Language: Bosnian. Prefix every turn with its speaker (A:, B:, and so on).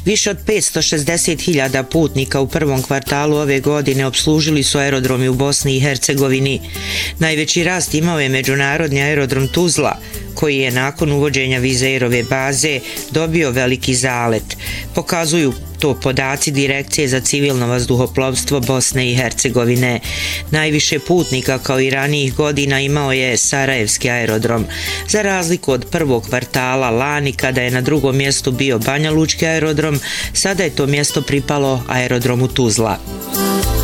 A: Više od 560.000 putnika u prvom kvartalu ove godine opslužili su aerodromi u Bosni i Hercegovini. Najveći rast imao je međunarodni aerodrom Tuzla, koji je nakon uvođenja Vizeirove baze dobio veliki zalet. Pokazuju to podaci Direkcije za civilno vazduhoplovstvo Bosne i Hercegovine. Najviše putnika kao i ranijih godina imao je Sarajevski aerodrom. Za razliku od prvog kvartala lani, kada je na drugom mjestu bio Banja Lučki aerodrom, sada je to mjesto pripalo aerodromu Tuzla.